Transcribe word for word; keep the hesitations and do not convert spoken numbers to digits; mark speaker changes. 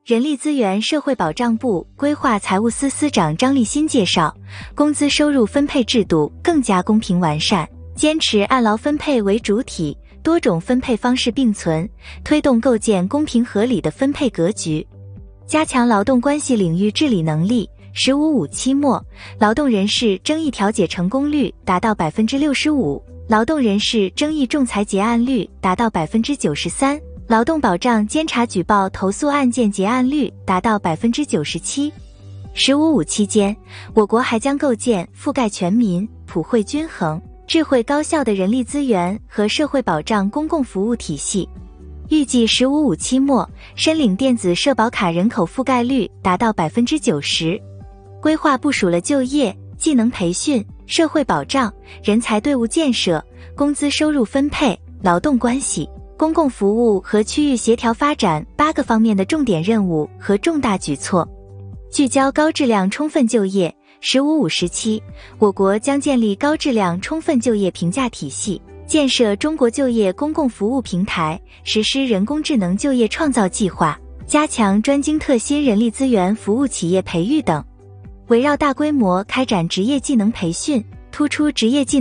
Speaker 1: 人力资源社会保障部规划财务司司长张立新介绍，工资收入分配制度更加公平完善，坚持按劳分配为主体，多种分配方式并存，推动构建公平合理的分配格局，加强劳动关系领域治理能力。十五五期末，劳动人事争议调解成功率达到 百分之六十五， 劳动人事争议仲裁结案率达到 百分之九十三，劳动保障监察举报投诉案件结案率达到 百分之九十七。十五五期间，我国还将构建覆盖全民、普惠均衡、智慧高效的人力资源和社会保障公共服务体系。预计十五五期末，申领电子社保卡人口覆盖率达到 百分之九十。规划部署了就业、技能培训、社会保障、人才队伍建设、工资收入分配、劳动关系、公共服务和区域协调发展八个方面的重点任务和重大举措，聚焦高质量充分就业。十五五时期，我国将建立高质量充分就业评价体系，建设中国就业公共服务平台，实施人工智能就业创造计划，加强专精特新人力资源服务企业培育等。围绕大规模开展职业技能培训，突出职业技能